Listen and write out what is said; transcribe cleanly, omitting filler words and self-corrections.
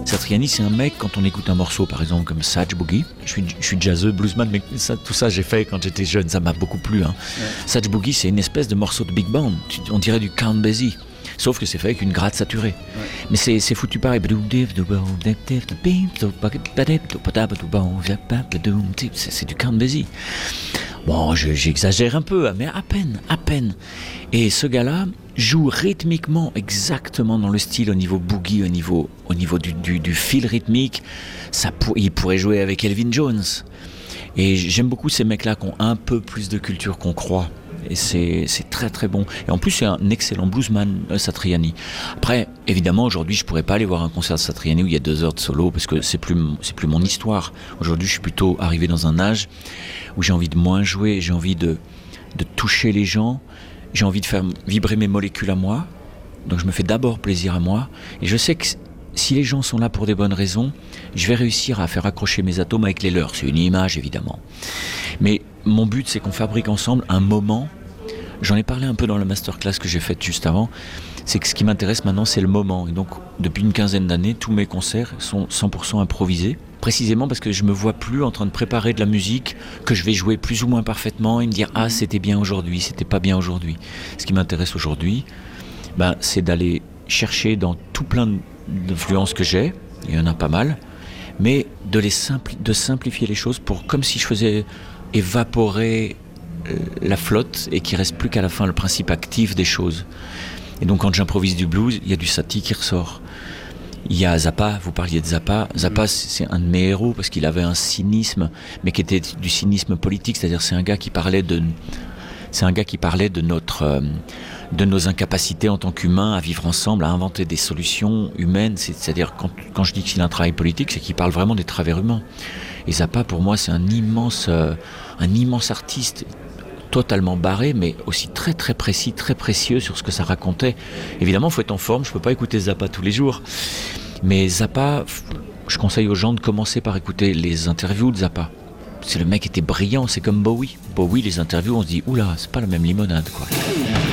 Satriani, c'est un mec, quand on écoute un morceau, par exemple, comme Sage Boogie, je suis jazzeux, bluesman, mais tout ça j'ai fait quand j'étais jeune, ça m'a beaucoup plu. Hein. Ouais. Sage Boogie, c'est une espèce de morceau de big band, on dirait du Count Basie. Sauf que c'est fait avec une gratte saturée. Ouais. Mais c'est foutu pareil. C'est du Count Basie. Bon, j'exagère un peu, mais à peine. Et ce gars-là joue rythmiquement exactement dans le style, au niveau boogie, au niveau du fil rythmique. Il pourrait jouer avec Elvin Jones. Et j'aime beaucoup ces mecs-là qui ont un peu plus de culture qu'on croit. Et c'est très très bon. Et en plus c'est un excellent bluesman, Satriani. Après, évidemment, aujourd'hui je pourrais pas aller voir un concert de Satriani où il y a 2 heures de solo parce que c'est plus mon histoire. Aujourd'hui je suis plutôt arrivé dans un âge où j'ai envie de moins jouer, j'ai envie de toucher les gens, j'ai envie de faire vibrer mes molécules à moi. Donc je me fais d'abord plaisir à moi. Et je sais que si les gens sont là pour des bonnes raisons, je vais réussir à faire accrocher mes atomes avec les leurs. C'est une image, évidemment. Mais mon but, c'est qu'on fabrique ensemble un moment. J'en ai parlé un peu dans la masterclass que j'ai faite juste avant. C'est que ce qui m'intéresse maintenant, c'est le moment. Et donc, depuis une quinzaine d'années, tous mes concerts sont 100% improvisés. Précisément parce que je me vois plus en train de préparer de la musique que je vais jouer plus ou moins parfaitement et me dire « Ah, c'était bien aujourd'hui, c'était pas bien aujourd'hui ». Ce qui m'intéresse aujourd'hui, c'est d'aller chercher dans tout plein d'influences que j'ai, il y en a pas mal, mais de simplifier les choses comme si je faisais évaporer la flotte et qu'il reste plus qu'à la fin le principe actif des choses. Et donc quand j'improvise du blues, il y a du Satie qui ressort. Il y a Zappa, vous parliez de Zappa. Zappa, c'est un de mes héros parce qu'il avait un cynisme, mais qui était du cynisme politique, c'est-à-dire c'est un gars qui parlait de nos incapacités en tant qu'humains à vivre ensemble, à inventer des solutions humaines. C'est-à-dire quand je dis qu'il a un travail politique, c'est qu'il parle vraiment des travers humains. Et Zappa, pour moi, c'est un immense artiste, totalement barré, mais aussi très très précis, très précieux sur ce que ça racontait. Évidemment, il faut être en forme, je peux pas écouter Zappa tous les jours. Mais Zappa, je conseille aux gens de commencer par écouter les interviews de Zappa. Le mec était brillant, c'est comme Bowie. Bowie, les interviews, on se dit, oula, c'est pas la même limonade, quoi.